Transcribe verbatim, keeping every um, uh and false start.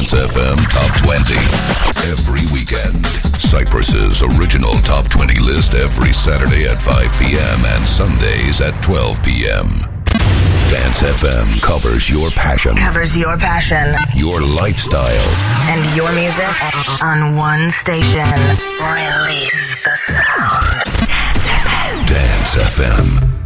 Dance F M Top twenty. Every weekend, Cyprus's original Top twenty list every Saturday at five p.m. and Sundays at twelve p.m. Dance F M covers your passion. Covers your passion. Your lifestyle. And your music on one station. Release the sound. Dance F M. Dance F M.